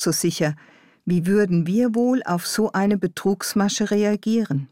so sicher, wie würden wir wohl auf so eine Betrugsmasche reagieren?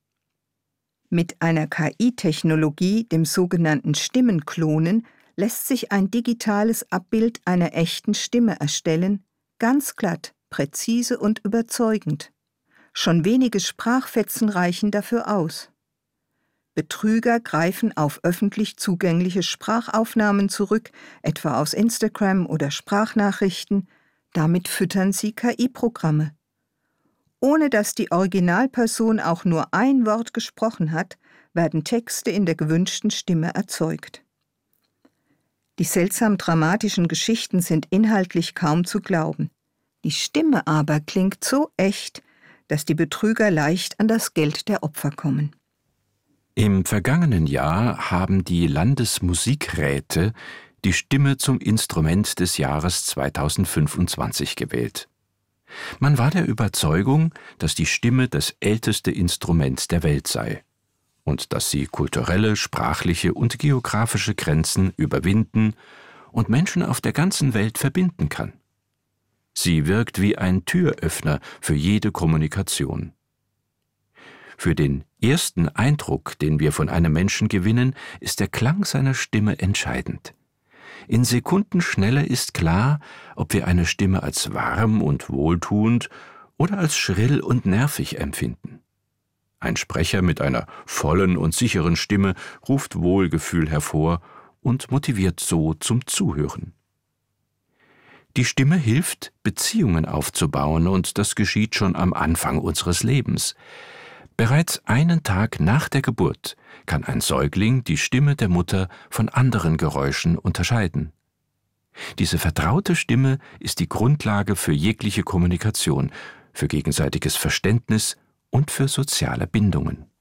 Mit einer KI-Technologie, dem sogenannten Stimmenklonen, lässt sich ein digitales Abbild einer echten Stimme erstellen, ganz glatt, präzise und überzeugend. Schon wenige Sprachfetzen reichen dafür aus. Betrüger greifen auf öffentlich zugängliche Sprachaufnahmen zurück, etwa aus Instagram oder Sprachnachrichten. Damit füttern sie KI-Programme. Ohne dass die Originalperson auch nur ein Wort gesprochen hat, werden Texte in der gewünschten Stimme erzeugt. Die seltsam dramatischen Geschichten sind inhaltlich kaum zu glauben. Die Stimme aber klingt so echt, dass die Betrüger leicht an das Geld der Opfer kommen. Im vergangenen Jahr haben die Landesmusikräte die Stimme zum Instrument des Jahres 2025 gewählt. Man war der Überzeugung, dass die Stimme das älteste Instrument der Welt sei und dass sie kulturelle, sprachliche und geografische Grenzen überwinden und Menschen auf der ganzen Welt verbinden kann. Sie wirkt wie ein Türöffner für jede Kommunikation. Für den ersten Eindruck, den wir von einem Menschen gewinnen, ist der Klang seiner Stimme entscheidend. In Sekundenschnelle ist klar, ob wir eine Stimme als warm und wohltuend oder als schrill und nervig empfinden. Ein Sprecher mit einer vollen und sicheren Stimme ruft Wohlgefühl hervor und motiviert so zum Zuhören. Die Stimme hilft, Beziehungen aufzubauen, und das geschieht schon am Anfang unseres Lebens. Bereits einen Tag nach der Geburt kann ein Säugling die Stimme der Mutter von anderen Geräuschen unterscheiden. Diese vertraute Stimme ist die Grundlage für jegliche Kommunikation, für gegenseitiges Verständnis und für soziale Bindungen.